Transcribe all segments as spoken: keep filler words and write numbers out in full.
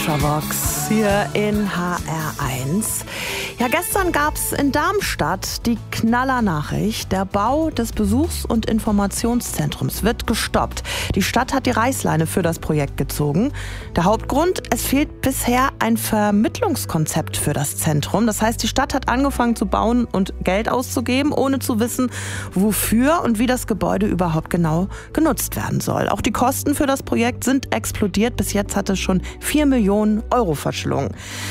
Vox hier in H R eins. Ja, gestern gab es in Darmstadt die Knaller-Nachricht. Der Bau des Besuchs- und Informationszentrums wird gestoppt. Die Stadt hat die Reißleine für das Projekt gezogen. Der Hauptgrund: es fehlt bisher ein Vermittlungskonzept für das Zentrum. Das heißt, die Stadt hat angefangen zu bauen und Geld auszugeben, ohne zu wissen, wofür und wie das Gebäude überhaupt genau genutzt werden soll. Auch die Kosten für das Projekt sind explodiert. Bis jetzt hat es schon vier Millionen Euro verschlungen.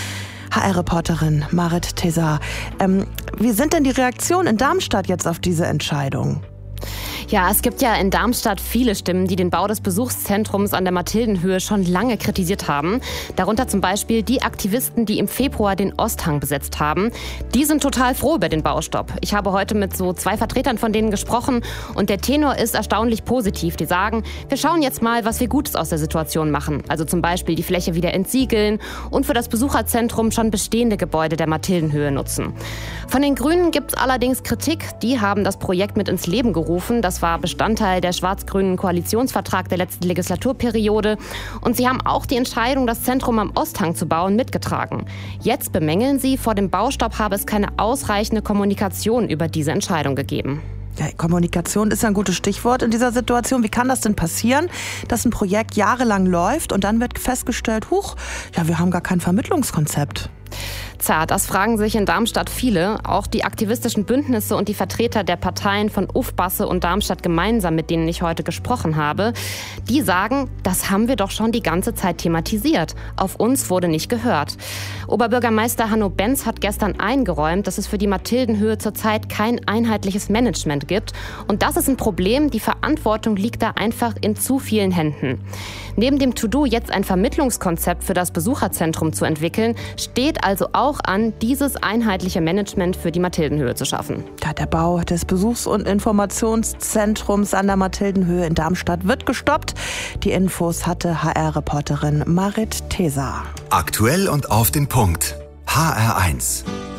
H R-Reporterin Marit Tesar, ähm, wie sind denn die Reaktionen in Darmstadt jetzt auf diese Entscheidung? Ja, es gibt ja in Darmstadt viele Stimmen, die den Bau des Besuchszentrums an der Mathildenhöhe schon lange kritisiert haben. Darunter zum Beispiel die Aktivisten, die im Februar den Osthang besetzt haben. Die sind total froh über den Baustopp. Ich habe heute mit so zwei Vertretern von denen gesprochen und der Tenor ist erstaunlich positiv. Die sagen, wir schauen jetzt mal, was wir Gutes aus der Situation machen. Also zum Beispiel die Fläche wieder entsiegeln und für das Besucherzentrum schon bestehende Gebäude der Mathildenhöhe nutzen. Von den Grünen gibt es allerdings Kritik. Die haben das Projekt mit ins Leben gerufen. Das war Bestandteil der schwarz-grünen Koalitionsvertrag der letzten Legislaturperiode. Und sie haben auch die Entscheidung, das Zentrum am Osthang zu bauen, mitgetragen. Jetzt bemängeln sie, vor dem Baustopp habe es keine ausreichende Kommunikation über diese Entscheidung gegeben. Ja, Kommunikation ist ein gutes Stichwort in dieser Situation. Wie kann das denn passieren, dass ein Projekt jahrelang läuft und dann wird festgestellt, huch, ja, wir haben gar kein Vermittlungskonzept? Tja, das fragen sich in Darmstadt viele. Auch die aktivistischen Bündnisse und die Vertreter der Parteien von Ufbasse und Darmstadt gemeinsam, mit denen ich heute gesprochen habe, die sagen, das haben wir doch schon die ganze Zeit thematisiert. Auf uns wurde nicht gehört. Oberbürgermeister Hanno Benz hat gestern eingeräumt, dass es für die Mathildenhöhe zurzeit kein einheitliches Management gibt. Und das ist ein Problem. Die Verantwortung liegt da einfach in zu vielen Händen. Neben dem To-Do, jetzt ein Vermittlungskonzept für das Besucherzentrum zu entwickeln, steht also auch an, dieses einheitliche Management für die Mathildenhöhe zu schaffen. Ja, der Bau des Besuchs- und Informationszentrums an der Mathildenhöhe in Darmstadt wird gestoppt. Die Infos hatte H R-Reporterin Marit Tesar. Aktuell und auf den Punkt. H R eins.